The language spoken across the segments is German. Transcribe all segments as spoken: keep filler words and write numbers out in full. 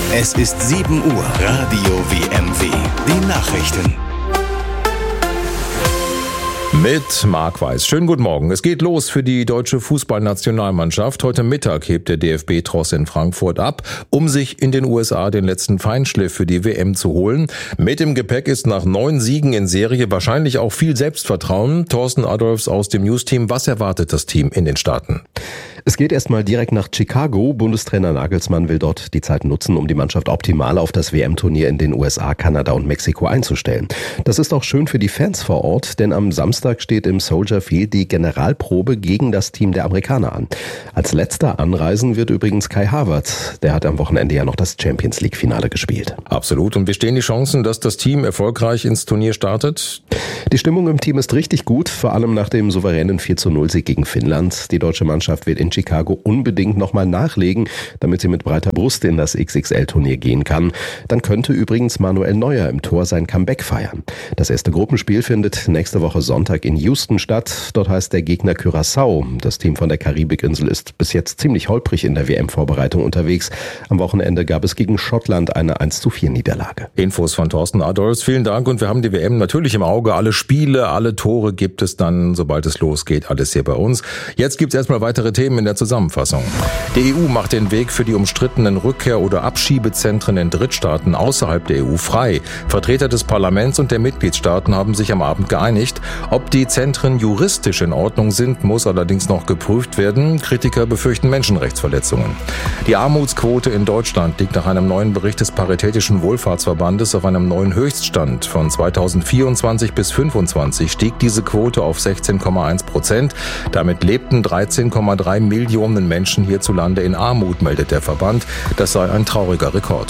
Es ist sieben Uhr. Radio W M W. Die Nachrichten. Mit Marc Weiß. Schönen guten Morgen. Es geht los für die deutsche Fußballnationalmannschaft. Heute Mittag hebt der D F B-Tross in Frankfurt ab, um sich in den U S A den letzten Feinschliff für die W M zu holen. Mit im Gepäck ist nach neun Siegen in Serie wahrscheinlich auch viel Selbstvertrauen. Thorsten Adolfs aus dem News-Team. Was erwartet das Team in den Staaten? Es geht erstmal direkt nach Chicago. Bundestrainer Nagelsmann will dort die Zeit nutzen, um die Mannschaft optimal auf das W M-Turnier in den U S A, Kanada und Mexiko einzustellen. Das ist auch schön für die Fans vor Ort, denn am Samstag steht im Soldier Field die Generalprobe gegen das Team der Amerikaner an. Als letzter anreisen wird übrigens Kai Havertz. Der hat am Wochenende ja noch das Champions-League-Finale gespielt. Absolut. Und wie stehen die Chancen, dass das Team erfolgreich ins Turnier startet? Die Stimmung im Team ist richtig gut, vor allem nach dem souveränen vier zu null Sieg gegen Finnland. Die deutsche Mannschaft wird in Chicago unbedingt nochmal nachlegen, damit sie mit breiter Brust in das X X L-Turnier gehen kann. Dann könnte übrigens Manuel Neuer im Tor sein Comeback feiern. Das erste Gruppenspiel findet nächste Woche Sonntag in Houston statt. Dort heißt der Gegner Curaçao. Das Team von der Karibikinsel ist bis jetzt ziemlich holprig in der W M-Vorbereitung unterwegs. Am Wochenende gab es gegen Schottland eine eins zu vier Niederlage. Infos von Thorsten Adolfs. Vielen Dank und wir haben die W M natürlich im Auge. Alle Spiele, alle Tore gibt es dann, sobald es losgeht, alles hier bei uns. Jetzt gibt es erstmal weitere Themen in der Zusammenfassung. Die E U macht den Weg für die umstrittenen Rückkehr- oder Abschiebezentren in Drittstaaten außerhalb der E U frei. Vertreter des Parlaments und der Mitgliedstaaten haben sich am Abend geeinigt. Ob die Zentren juristisch in Ordnung sind, muss allerdings noch geprüft werden. Kritiker befürchten Menschenrechtsverletzungen. Die Armutsquote in Deutschland liegt nach einem neuen Bericht des Paritätischen Wohlfahrtsverbandes auf einem neuen Höchststand. Von zweitausendvierundzwanzig bis fünfundzwanzig stieg diese Quote auf sechzehn Komma eins Prozent. Damit lebten dreizehn Komma drei Millionen Menschen hierzulande in Armut, meldet der Verband. Das sei ein trauriger Rekord.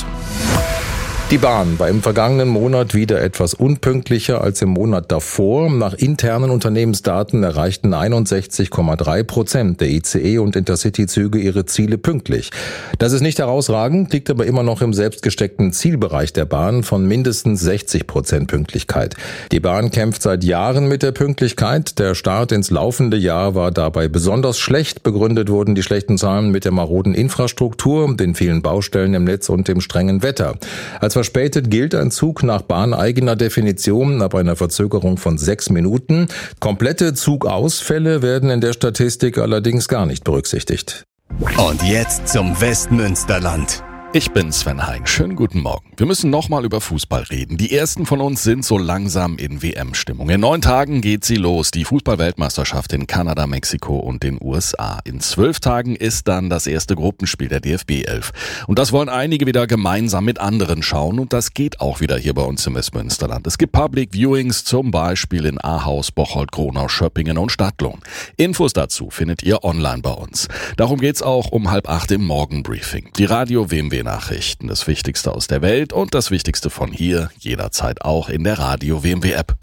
Die Bahn war im vergangenen Monat wieder etwas unpünktlicher als im Monat davor. Nach internen Unternehmensdaten erreichten einundsechzig Komma drei Prozent der I C E- und Intercity-Züge ihre Ziele pünktlich. Das ist nicht herausragend, liegt aber immer noch im selbstgesteckten Zielbereich der Bahn von mindestens sechzig Prozent Pünktlichkeit. Die Bahn kämpft seit Jahren mit der Pünktlichkeit. Der Start ins laufende Jahr war dabei besonders schlecht. Begründet wurden die schlechten Zahlen mit der maroden Infrastruktur, den vielen Baustellen im Netz und dem strengen Wetter. Als verspätet gilt ein Zug nach bahneigener Definition ab einer Verzögerung von sechs Minuten. Komplette Zugausfälle werden in der Statistik allerdings gar nicht berücksichtigt. Und jetzt zum Westmünsterland. Ich bin Sven Hein. Schönen guten Morgen. Wir müssen nochmal über Fußball reden. Die ersten von uns sind so langsam in W M-Stimmung. In neun Tagen geht sie los, die Fußball-Weltmeisterschaft in Kanada, Mexiko und den U S A. In zwölf Tagen ist dann das erste Gruppenspiel der D F B elf. Und das wollen einige wieder gemeinsam mit anderen schauen und das geht auch wieder hier bei uns im Westmünsterland. Es gibt Public Viewings, zum Beispiel in Ahaus, Bocholt, Gronau, Schöppingen und Stadtlohn. Infos dazu findet ihr online bei uns. Darum geht's auch um halb acht im Morgenbriefing. Die Radio W M W Nachrichten, das Wichtigste aus der Welt und das Wichtigste von hier, jederzeit auch in der Radio W M W App.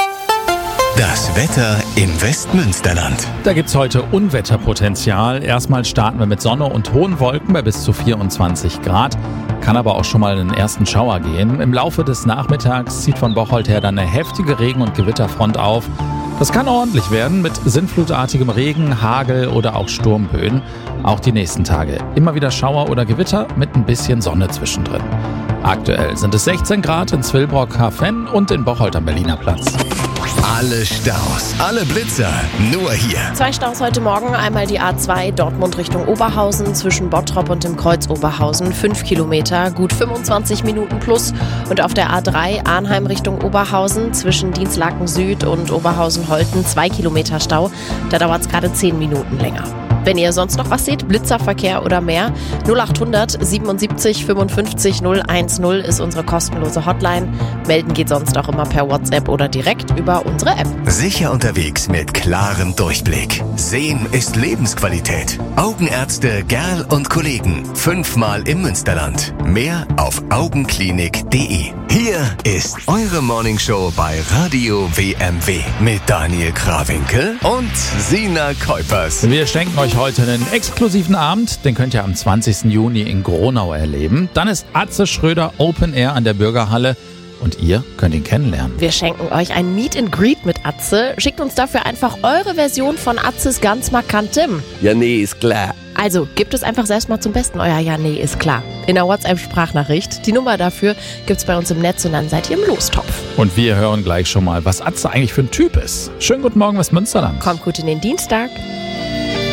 Das Wetter im Westmünsterland. Da gibt's heute Unwetterpotenzial. Erstmal starten wir mit Sonne und hohen Wolken bei bis zu vierundzwanzig Grad. Kann aber auch schon mal in den ersten Schauer gehen. Im Laufe des Nachmittags zieht von Bocholt her dann eine heftige Regen- und Gewitterfront auf. Das kann ordentlich werden mit sinnflutartigem Regen, Hagel oder auch Sturmböen. Auch die nächsten Tage. Immer wieder Schauer oder Gewitter mit ein bisschen Sonne zwischendrin. Aktuell sind es sechzehn Grad in Zwillbrock-Harfenn und in Bocholt am Berliner Platz. Alle Staus, alle Blitzer, nur hier. Zwei Staus heute Morgen, einmal die A zwei Dortmund Richtung Oberhausen zwischen Bottrop und dem Kreuz Oberhausen, fünf Kilometer, gut fünfundzwanzig Minuten plus. Und auf der A drei Arnheim Richtung Oberhausen zwischen Dienstlaken Süd und Oberhausen-Holten, zwei Kilometer Stau. Da dauert es gerade zehn Minuten länger. Wenn ihr sonst noch was seht, Blitzerverkehr oder mehr, null achthundert siebenundsiebzig fünfundfünfzig null eins null ist unsere kostenlose Hotline. Melden geht sonst auch immer per WhatsApp oder direkt über unsere App. Sicher unterwegs mit klarem Durchblick. Sehen ist Lebensqualität. Augenärzte Gerl und Kollegen. Fünfmal im Münsterland. Mehr auf augenklinik punkt de. Hier ist eure Morningshow bei Radio W M W mit Daniel Krawinkel und Sina Kuipers. Wir schenken euch heute einen exklusiven Abend, den könnt ihr am zwanzigsten Juni in Gronau erleben. Dann ist Atze Schröder Open Air an der Bürgerhalle und ihr könnt ihn kennenlernen. Wir schenken euch ein Meet and Greet mit Atze. Schickt uns dafür einfach eure Version von Atzes ganz markantem. Ja, nee, ist klar. Also, gebt es einfach selbst mal zum Besten. Euer Ja, nee, ist klar. In der WhatsApp-Sprachnachricht. Die Nummer dafür gibt's bei uns im Netz und dann seid ihr im Lostopf. Und wir hören gleich schon mal, was Atze eigentlich für ein Typ ist. Schönen guten Morgen aus Münsterland. Kommt gut in den Dienstag.